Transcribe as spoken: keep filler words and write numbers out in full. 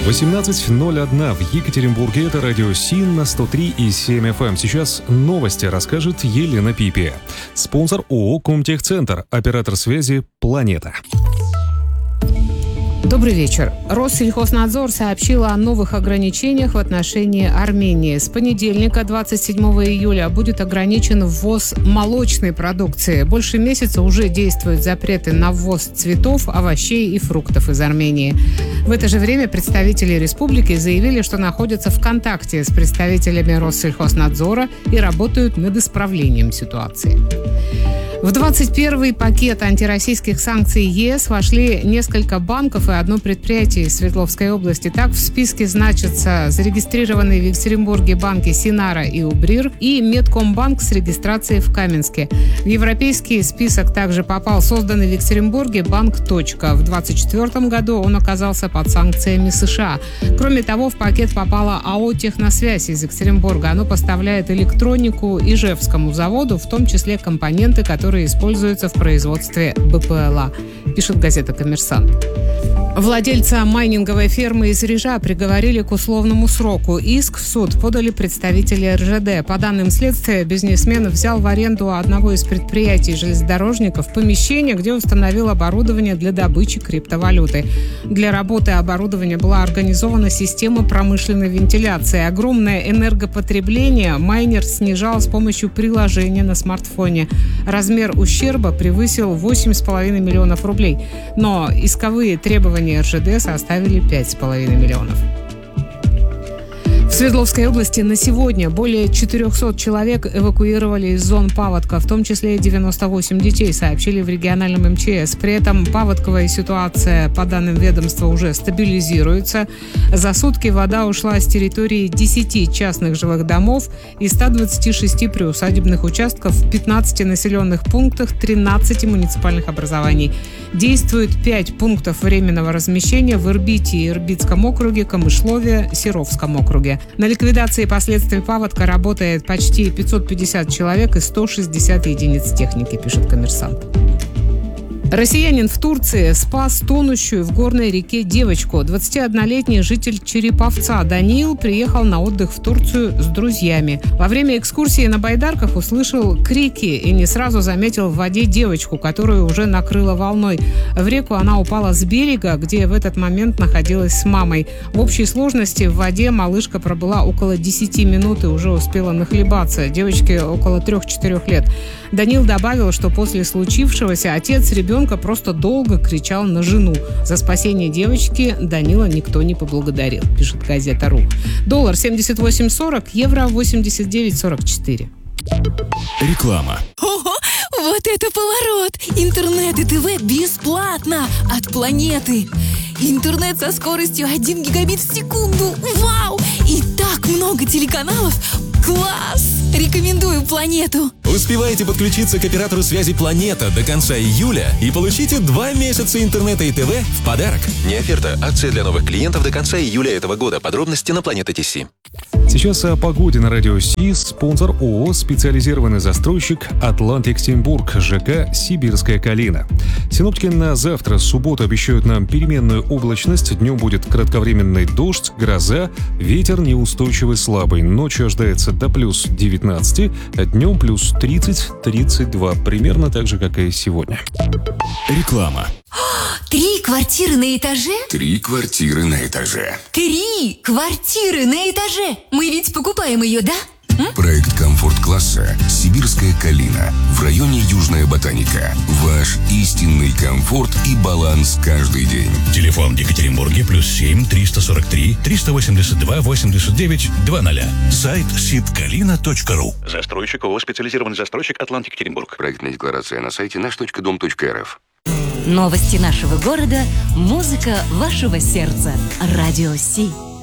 восемнадцать ноль один в Екатеринбурге. Это радио СИН на сто три и семь эф эм. Сейчас новости расскажет Елена Пипи. Спонсор ООО «Комтехцентр», оператор связи «Планета». Добрый вечер. Россельхознадзор сообщил о новых ограничениях в отношении Армении. С понедельника, двадцать седьмого июля, будет ограничен ввоз молочной продукции. Больше месяца уже действуют запреты на ввоз цветов, овощей и фруктов из Армении. В это же время представители республики заявили, что находятся в контакте с представителями Россельхознадзора и работают над исправлением ситуации. В двадцать первый пакет антироссийских санкций ЕС вошли несколько банков и одно предприятие из Свердловской области. Так, в списке значатся зарегистрированные в Екатеринбурге банки Синара и Убрир и Медкомбанк с регистрацией в Каменске. В европейский список также попал созданный в Екатеринбурге банк «Точка». В двадцать четвёртом году он оказался под санкциями США. Кроме того, в пакет попала АО «Техносвязь» из Екатеринбурга. Оно поставляет электронику Ижевскому заводу, в том числе компоненты, которые которые используются в производстве БПЛА, пишет газета «Коммерсант». Владельца майнинговой фермы из Рижа приговорили к условному сроку. Иск в суд подали представители эр жэ дэ. По данным следствия, бизнесмен взял в аренду одного из предприятий железнодорожников помещение, где установил оборудование для добычи криптовалюты. Для работы оборудования была организована система промышленной вентиляции. Огромное энергопотребление майнер снижал с помощью приложения на смартфоне. Размер ущерба превысил восемь с половиной миллионов рублей. Но исковые требования эр жэ дэ составили пять с половиной миллионов. В Свердловской области на сегодня более четырехсот человек эвакуировали из зон паводка, в том числе девяносто восемь детей, сообщили в региональном эм че эс. При этом паводковая ситуация, по данным ведомства, уже стабилизируется. За сутки вода ушла с территории десяти частных жилых домов и ста двадцати шести приусадебных участков в пятнадцати населенных пунктах тринадцати муниципальных образований. Действует пять пунктов временного размещения в Ирбите и Ирбитском округе, Камышлове, Серовском округе. На ликвидации последствий паводка работает почти пятьсот пятьдесят человек и сто шестьдесят единиц техники, пишет «Коммерсант». Россиянин в Турции спас тонущую в горной реке девочку. двадцатиоднолетний житель Череповца Даниил приехал на отдых в Турцию с друзьями. Во время экскурсии на байдарках услышал крики и не сразу заметил в воде девочку, которую уже накрыло волной. В реку она упала с берега, где в этот момент находилась с мамой. В общей сложности в воде малышка пробыла около десяти минут и уже успела нахлебаться. Девочке около трех-четырех лет. Даниил добавил, что после случившегося отец ребенка просто долго кричал на жену. За спасение девочки Данила никто не поблагодарил, пишет газета РУ. Доллар семьдесят восемь сорок, евро восемьдесят девять сорок четыре. Реклама. Ого, вот это поворот! Интернет и ТВ бесплатно от Планеты. Интернет со скоростью один гигабит в секунду. Вау! И так много телеканалов. Класс! Рекомендую Планету. Успевайте подключиться к оператору связи «Планета» до конца июля и получите два месяца интернета и ТВ в подарок. Не оферта. Акция для новых клиентов до конца июля этого года. Подробности на Планета точка ти си. Сейчас о погоде на радио СИ. Спонсор ООО «Специализированный застройщик Атлантэкстинбург», ЖК «Сибирская Калина». Синоптики на завтра, субботу, обещают нам переменную облачность. Днем будет кратковременный дождь, гроза, ветер неустойчивый слабый. Ночью ожидается до плюс девятнадцати, а днем плюс тридцать-тридцать два. Примерно так же, как и сегодня. Реклама. Три квартиры на этаже? Три квартиры на этаже. Три квартиры на этаже! Мы ведь покупаем ее, да? М? Проект комфорт-класса «Сибирская Калина» в районе Южная Ботаника. Ваш истинный комфорт и баланс каждый день. Телефон в Екатеринбурге плюс семь триста сорок три триста восемьдесят два восемьдесят девять двадцать. Сайт сибкалина точка ру. Застройщик ООО «Специализированный застройщик Атлант Екатеринбург». Проектная декларация на сайте наш точка дом точка эр эф. Новости нашего города, музыка вашего сердца. Радио СИ.